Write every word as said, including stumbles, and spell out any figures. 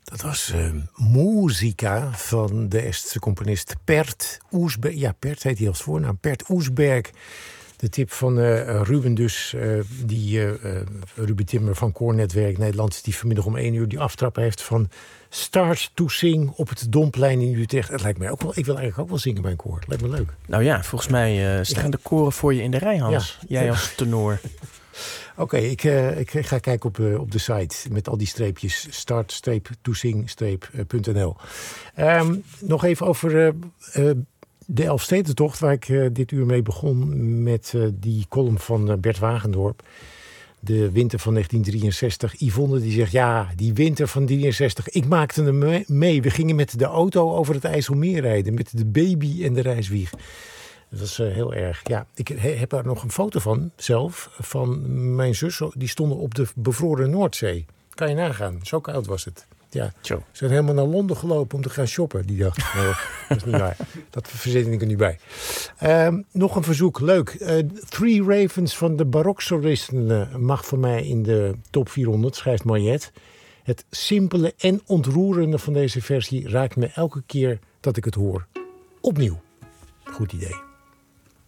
Dat was uh, Muzika van de Estse componist Pert Oesberg. Ja, Pert heet hij als voornaam. Pert Oesberg. De tip van uh, Ruben dus, uh, die uh, uh, Ruben Timmer van Koornetwerk Nederland... die vanmiddag om één uur die aftrap heeft van Start to Sing op het Domplein in Utrecht. Het lijkt mij ook wel, ik wil eigenlijk ook wel zingen bij een koor. Lijkt me leuk. Nou ja, volgens mij uh, staan ja. de koren voor je in de rij, Hans. Ja. Jij als tenor. Oké, okay, ik, uh, ik ga kijken op, uh, op de site met al die streepjes. start to sing punt n l. Um, nog even over uh, uh, de Elfstedentocht, waar ik uh, dit uur mee begon met uh, die column van uh, Bert Wagendorp. De winter van negentien drieënzestig. Yvonne die zegt, ja, die winter van drieënzestig. Ik maakte hem mee. We gingen met de auto over het IJsselmeer rijden. Met de baby en de reiswieg. Dat was uh, heel erg. Ja, ik he, heb daar nog een foto van, zelf, van mijn zus. Die stonden op de bevroren Noordzee. Kan je nagaan. Zo koud was het. Ja. Zo. Ze zijn helemaal naar Londen gelopen om te gaan shoppen die dag. Nee, dat is niet waar. Dat verzin ik er niet bij. Uh, nog een verzoek. Leuk. Uh, Three Ravens van de baroksolisten uh, mag voor mij in de top vierhonderd, schrijft Mariette. Het simpele en ontroerende van deze versie raakt me elke keer dat ik het hoor. Opnieuw. Goed idee.